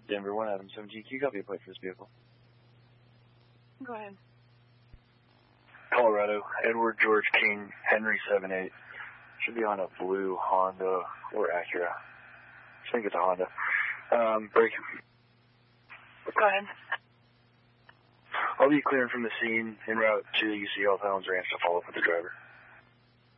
Denver 1, Adam 17Q, copy a plate for this vehicle. Go ahead. Colorado, Edward George King, Henry 78. Should be on a blue Honda or Acura. I think it's a Honda. Break. Go ahead. I'll be clearing from the scene en route to the UC Health Hounds Ranch to follow up with the driver.